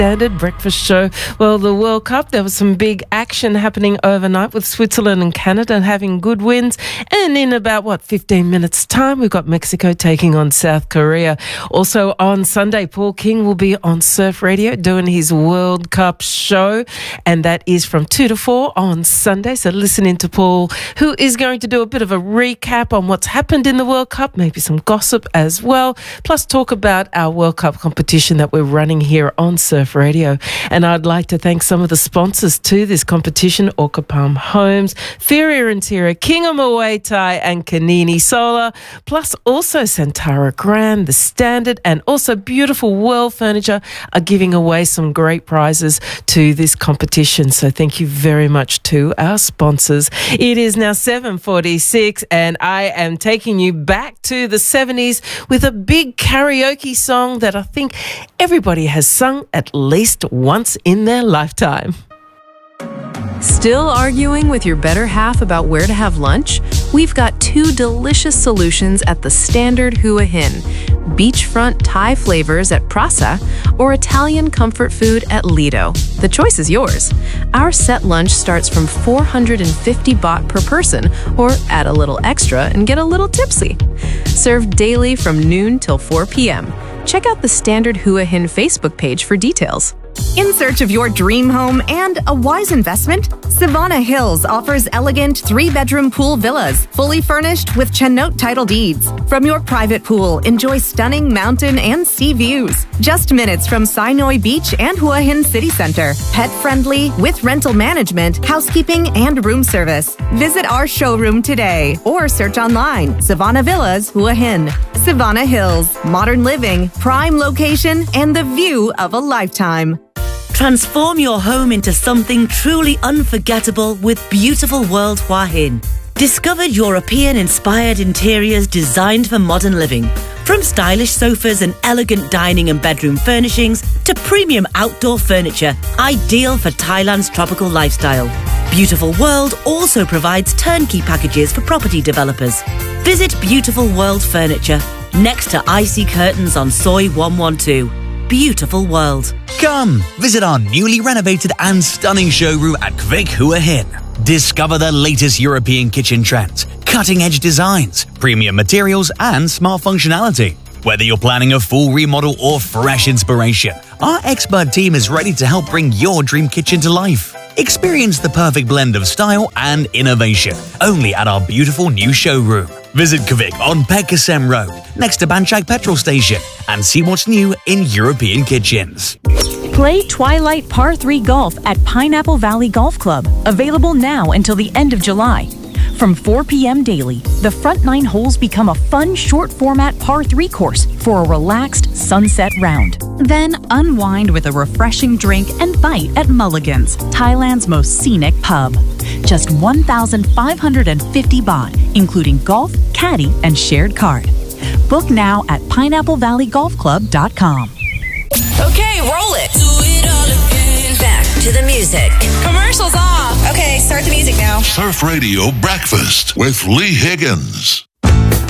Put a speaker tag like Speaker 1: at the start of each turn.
Speaker 1: Standard Breakfast Show. Well, the World Cup, there was some big action happening overnight with Switzerland and Canada having good wins. And in about, 15 minutes' time, we've got Mexico taking on South Korea. Also on Sunday, Paul King will be on Surf Radio doing his World Cup show. And that is from 2 to 4 on Sunday. So listen in to Paul, who is going to do a bit of a recap on what's happened in the World Cup, maybe some gossip as well, plus talk about our World Cup competition that we're running here on Surf Radio. And I'd like to thank some of the sponsors to this competition: Orca Palm Homes, Feria Interior, King of Muay Thai and Kanini Solar, plus also Santara Grand, The Standard, and also Beautiful World Furniture are giving away some great prizes to this competition. So thank you very much to our sponsors. It is now 7:46 and I am taking you back to the 70s with a big karaoke song that I think everybody has sung at least once in their lifetime.
Speaker 2: Still arguing with your better half about where to have lunch? We've got 2 delicious solutions at the Standard Hua Hin: beachfront Thai flavors at Prasa or Italian comfort food at Lido. The choice is yours. Our set lunch starts from 450 baht per person, or add a little extra and get a little tipsy. Served daily from noon till 4 p.m. Check out the Standard Hua Hin Facebook page for details.
Speaker 3: In search of your dream home and a wise investment? Savannah Hills offers elegant 3-bedroom pool villas, fully furnished with Chennote title deeds. From your private pool, enjoy stunning mountain and sea views. Just minutes from Sinoi Beach and Hua Hin City Center. Pet-friendly, with rental management, housekeeping, and room service. Visit our showroom today or search online, Savannah Villas Hua Hin. Savannah Hills, modern living, prime location, and the view of a lifetime.
Speaker 4: Transform your home into something truly unforgettable with Beautiful World Hua Hin. Discover European-inspired interiors designed for modern living. From stylish sofas and elegant dining and bedroom furnishings to premium outdoor furniture, ideal for Thailand's tropical lifestyle. Beautiful World also provides turnkey packages for property developers. Visit Beautiful World Furniture, next to Icy Curtains on Soi 112. Beautiful World.
Speaker 5: Come, visit our newly renovated and stunning showroom at Kvik Hua Hin. Discover the latest European kitchen trends, cutting-edge designs, premium materials, and smart functionality. Whether you're planning a full remodel or fresh inspiration, our expert team is ready to help bring your dream kitchen to life. Experience the perfect blend of style and innovation, only at our beautiful new showroom. Visit Kvik on Pekasem Road, next to Banchak Petrol Station, and see what's new in European kitchens.
Speaker 6: Play Twilight Par 3 Golf at Pineapple Valley Golf Club, available now until the end of July. From 4 p.m. daily, the front 9 holes become a fun short-format par 3 course for a relaxed sunset round. Then unwind with a refreshing drink and bite at Mulligan's, Thailand's most scenic pub. Just 1,550 baht, including golf, caddy, and shared cart. Book now at pineapplevalley.golfclub.com.
Speaker 7: Okay, roll it. Do it all again. Back to the music. Commercials off. Okay, start the music now.
Speaker 8: Surf Radio Breakfast with Lee Higgins.